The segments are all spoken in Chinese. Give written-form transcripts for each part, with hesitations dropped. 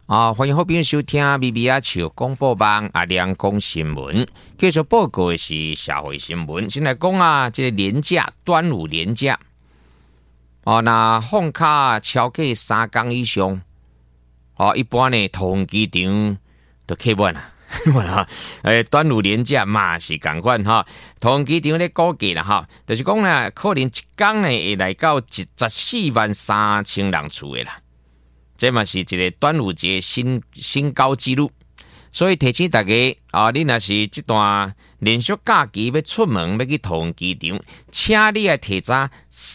欢迎好朋友收听咪咪啊笑广播网阿亮讲新闻，继续报告的是社会新闻。先来讲啊，这个连假端午连假，那放假超过3天以上，一般呢桃园机场就客满啦。端午连假嘛是同款哈，桃园机场咧估计啦哈，就是讲啦，可能一天呢会来到143000人次的啦。这嘛是一个端午节新高纪录，所以提醒大家你若是这段连续假期要出门要去桃园机场，请你要提早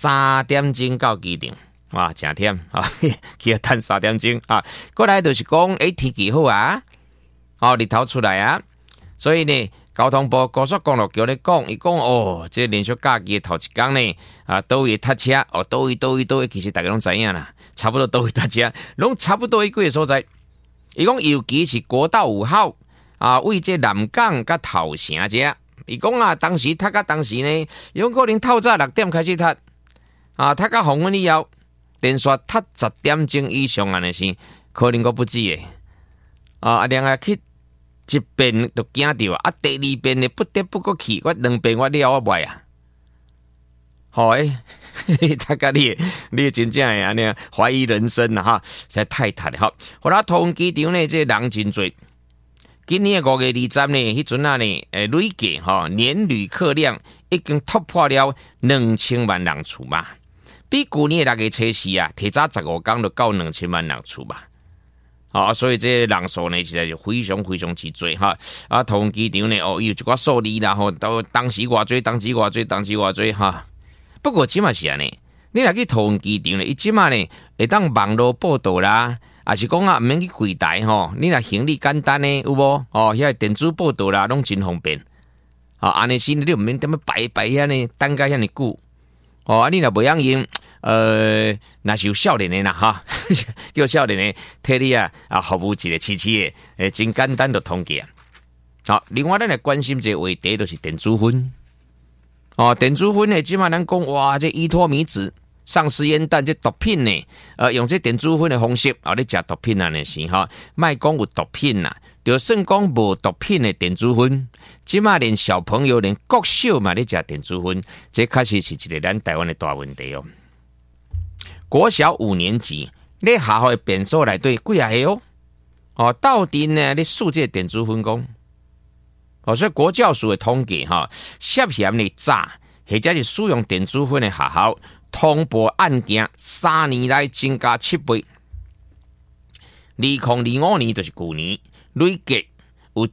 3点钟到机场，哇，真忝去要等3点钟啊。过来就是讲，天气好啊，日头出来啊，所以呢，交通部高速公路局咧讲，伊讲这连续假期的头一天呢，倒位塞车，倒位，其实大家拢知影啦。差不多都会大家，拢差不多一个所在。伊讲尤其是国道5号为这南港甲头城这，伊讲当时他甲当时呢，伊讲可能透早6点开始他甲黄昏以后，连续他10点钟以上安尼是，可能个不止诶。另去一遍就惊到第2遍呢不得不过去，我2遍我了我袂啊。好大家你真正的安尼怀疑人生啦哈，实在太惨了哈。好啦，桃园机场呢，这人真多。今年5月20日呢，迄阵呢，累计年旅客量已经突破了2000万人次嘛，比去年的6月初四提早15天就到2000万人次嘛。所以这人数呢，实在是非常非常之多哈。桃园机场呢，有一寡数字啦，到当时偌多，当时偌多哈。不过即嘛是安尼，你若去桃园机场咧，伊即嘛呢会当网络报道啦，也是讲毋免去柜台你若行李简单呢，有无？遐电子报道啦，拢真方便。安尼时你毋免踮咧排遐呢，等甲遐尼久。你若袂晓用，若是有少年的啦哈，叫少年的替你服务一个市的，真简单就通过。好，另外咱来关心一个话题，就是电子烟。电子烟呢，即马咱讲哇，这依托米子上实验弹这毒品呢，用这电子烟的方式你食毒品安尼是莫讲有毒品啦，就算讲无毒品的电子烟，即马连小朋友连国小嘛咧食电子烟，这确实是一个咱台湾的大问题哦。国小5年级咧学校的便所内底几啊个到底呢咧数这电子烟讲？所以国教署的统计涉嫌的诈或者是使用电子烟的学校，通报案件3年来增加7倍。2025年就是去年，累计有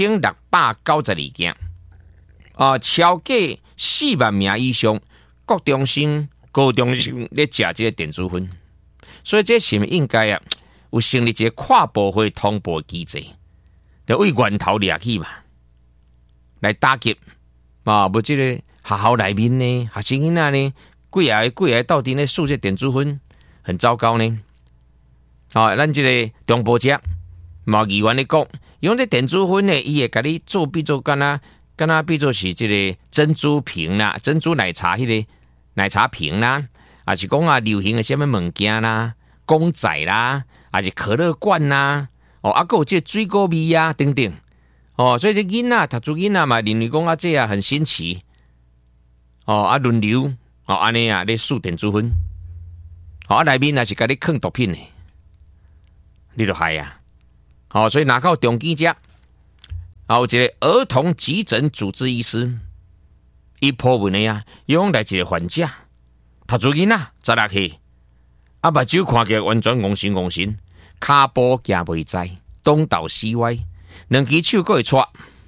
1692件，超过4万名以上高中生咧食这个电子烟，所以这是不是应该有成立一个跨部会通报机制，就为源头掠起嘛？来打击无这个学校内面呢，学生囡仔呢，几个到底咧数这电子烟很糟糕呢。咱这个中部者议员咧讲，用这电子烟呢，伊会甲你做比做干那比做是这个珍珠瓶啦、珍珠奶茶迄个奶茶瓶啦，还是讲流行的什么物件啦、公仔啦，还是可乐罐啦，还有这水果味等等。所以这囡仔读书囡仔嘛，认为讲这很新奇。轮流安尼咧数电子烟，内面也是甲你藏毒品的，你就害啊！所以哪靠中基者，有一个儿童急诊主治医师，伊破文的用来一个患者，读书囡仔16岁，目睭看起来完全戆神，骹步行袂知，东倒西歪。2只手还会扯，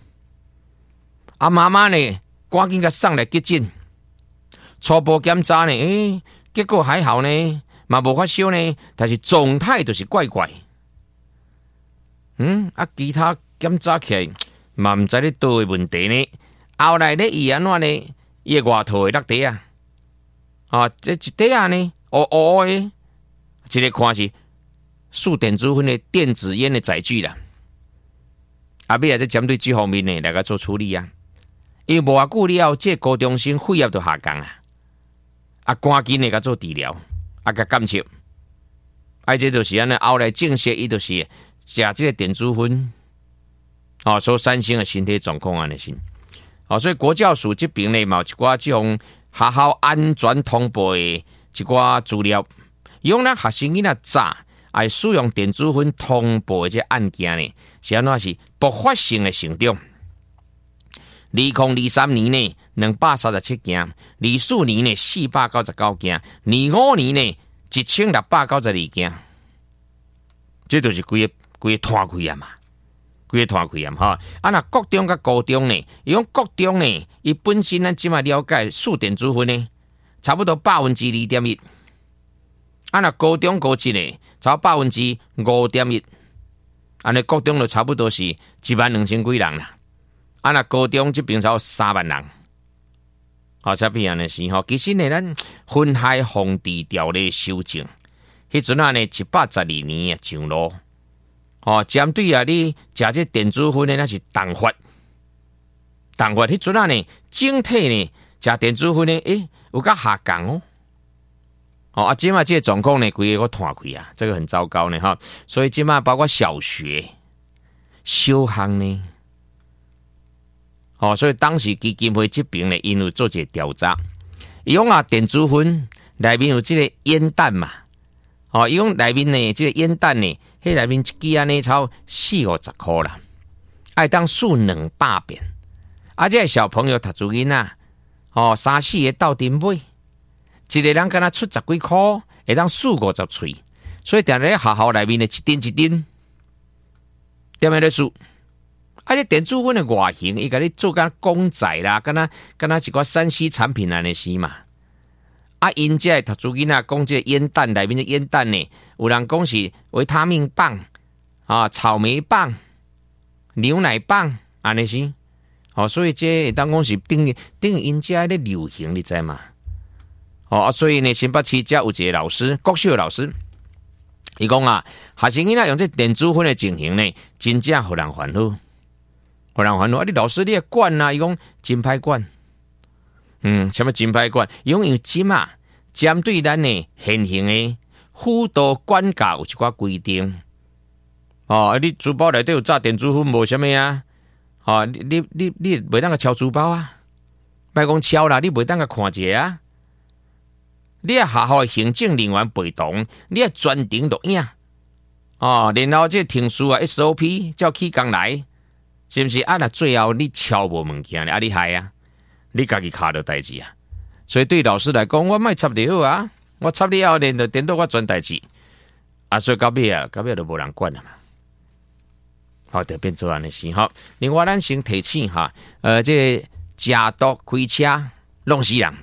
妈妈呢赶紧甲送来急诊，初步检查呢，结果还好呢，嘛无发烧呢，但是状态就是怪怪。其他检查起来嘛毋知咧倒位问题呢。后来咧伊安怎呢？伊个外套会落地这一底呢，黑的，一个看是数电子烟的电子烟的载具啦。尾在针对这方面呢来个做处理因为无偌久了后，这高中生血压就下降赶紧来个做治疗，甲监测。 这就是安尼后来证实，伊就是食这个电子烟，所产生的身体状况安尼是。所以国教署这边呢，嘛有一寡这种学校安全通报的一寡资料，用咱学生囡仔早爱使用电子烟通报的这案件呢，是安怎是爆发性的成长。2023年呢237件，24年呢499件，25年呢1692件，这就是规个摊开啊嘛，规个摊开啊哈。那国中甲高中呢，伊讲国中呢，伊本身咱即马了解数电子烟呢，差不多2.1%。那高中高职呢，差不多5.1%。安尼国中就差不多是12000几人啦。那高中这边差不多3万人。差不多安尼是其实呢，咱烟害防治条例修正，迄阵呢112年上路。针对你食这电子烟呢，那是重罚。迄阵呢，整体呢食电子烟呢，有甲下降哦。即马这个状况呢，规个摊开啊，这个很糟糕呢所以即马包括小学、小学呢。所以当时基金会这边呢，因有做一个调查，伊讲电子烟内面有这个烟弹嘛，伊讲内面呢，这个烟弹呢，迄内面一支安尼超40-50块啦，爱当数200遍，这小朋友读书囡仔，3-4个斗阵买，一个人敢若出10几块，会当40-50喙，所以定在学校内面呢，一丁一丁，点样咧数？这电子烟的外形，伊甲你做甲公仔啦，敢若一寡3C 产品安尼是嘛？因这读书囡仔讲这烟弹内面的烟弹呢，有人讲是维他命棒草莓棒、牛奶棒安尼是。所以这会当讲是等因这咧流行，你知嘛？所以呢，新北市这有一个老师，国小老师，伊讲学生囡仔用这电子烟的情形呢，真正互人烦恼。你老师你也管伊讲真歹管。什么真歹管？伊讲即马针对咱的现行的辅导管教有一寡规定。你书包内底有炸电子烟，无啥物啊？你袂当个抄书包啊？莫讲抄啦，你袂当个看者啊？你学校的行政人员陪同，你专程录影。然后这停书SOP 照起工来。是不是若最后你抄无物件咧？你害啊！你家己卡到代志啊！所以对老师来讲，我莫插就好啊！我插了后，连就颠倒我全代志所以到尾就无人管了嘛。就变做安尼事另外，咱先提醒这食毒开车弄死人。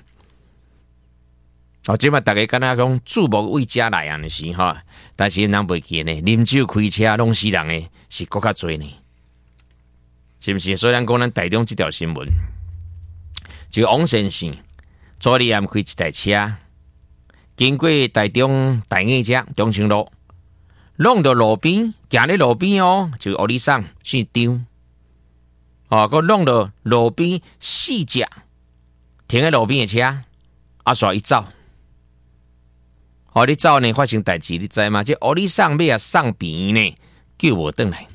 即马大家敢若讲注目为家来安尼事但是人袂记呢，啉酒开车弄死人的是更较多呢。是不是？所以咱讲咱台中这条新闻，就王先生昨日暗开一台车，经过台中大雅遮中清路，弄到路边，行咧路边就乌里送姓张，佮弄到路边4只停喺路边的车，煞伊走，你走呢发生代志，你知吗？这乌里送尾送边呢，叫无转来。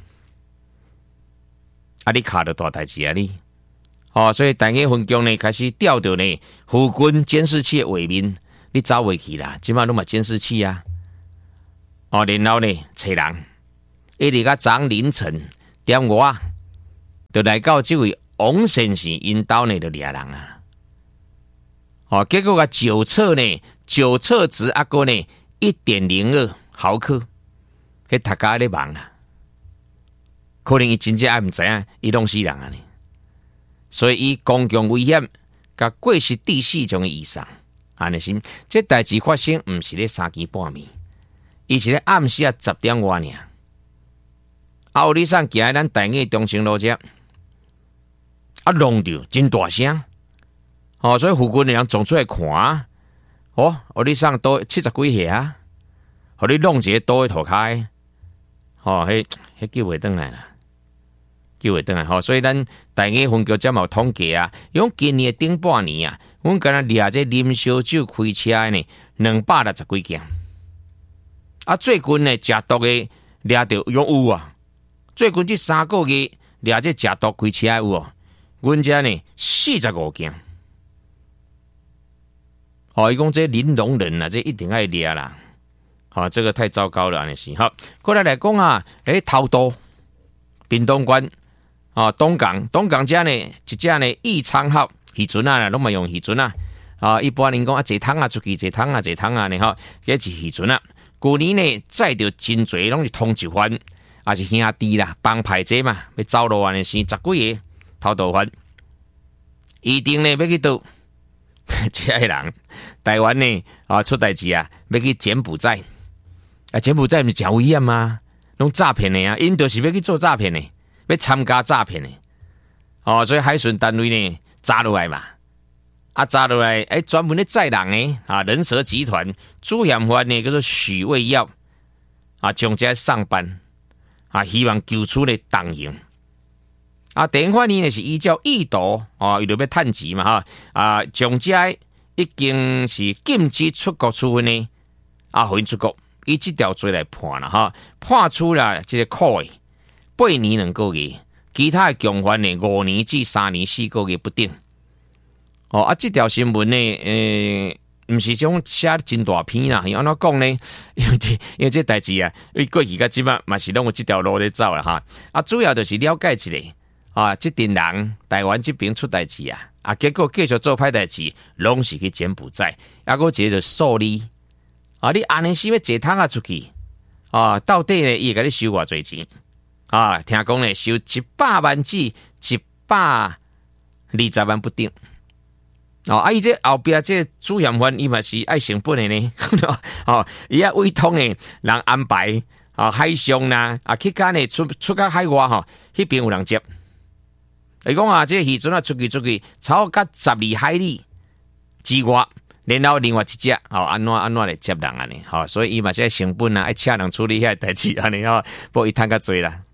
你卡到大代志你，所以大家分局呢开始调到呢附近监视器的画面，你走袂去啦，即马拢嘛监视器啊，然后呢找人，一直到昨凌晨1:5，就来到这位王先生因兜呢就抓人啊，结果个酒测值个呢1.02毫克，迄大家咧忙啦。可能伊真正还唔知影，伊弄死人啊呢，所以伊公共危险，甲过失致死种以上，安尼是。这代志发生唔是咧3更半暝，伊是咧暗时10点外尔。有你上行喺咱大雅中清路遮，弄着真大声，所以附近的人撞出来看啊，你上多70几下，你弄一个刀的涂骹，迄叫袂转来啦。所以咱大雅分局才有统计用今年的顶半年阮敢若掠这啉烧酒开车的呢260几件， 啊，最近呢，食毒的掠到有啊，最近这3个月掠这食毒开车有哦，阮遮呢45件。哦，伊讲这玲珑人啊，这一定爱掠啦。好、这个太糟糕了，安尼是好。过来讲啊，头都屏东县啊，东港遮呢，一只呢益昌号渔船啊，拢嘛用渔船啊。啊，一般人讲啊，坐桶啊出去，坐桶啊呢吼，这是渔船啊。去年呢载着真侪，拢是通缉犯，也是兄弟啦，帮派者嘛，要走路安尼是10几个偷渡犯，一定呢要去倒。这个人台湾呢啊出代志啊，要去柬埔寨。啊，柬埔寨不是真危险吗？拢诈骗的啊，因就是要去做诈骗的，要参加诈骗的。哦，所以海巡单位呢抓落来嘛，啊抓落来，专门咧载人的啊，人蛇集团主嫌犯呢叫做许卫耀，啊，将这上班，啊，希望救出咧党营。啊，电话呢是依照意图，哦，伊就要趁钱嘛哈，啊，将这已经是禁止出国处分呢，啊，互因出国。以这条罪来判了哈，判处了这个苦的8年2个月，其他的共犯呢5年至3年4个月不定。哦啊，这条新闻呢，不是种写真大篇啦，安怎讲呢？因为这代志啊，过去到今嘛是拢有这条路在走啦哈。啊，主要就是了解一下啊，这群人台湾这边出代志啊，啊，结果继续做歹代志，拢是去柬埔寨，啊，个一个受理。啊！你安尼是要坐桶啊出去啊？到底呢，伊会甲你收偌侪钱啊？听讲呢，收100万至120万不定。哦，啊，伊这后壁这主嫌犯，伊嘛是爱成本的呢。哦，伊啊委托呢人安排啊海上啦，啊去甲呢出到海外吼，迄边有人接。伊讲啊，这渔船啊出去，超过12海里之外。然后另外一只，安怎来接人安尼，所以伊嘛这成本啊，爱请人处理遐代志安尼，不过伊趁较济啦。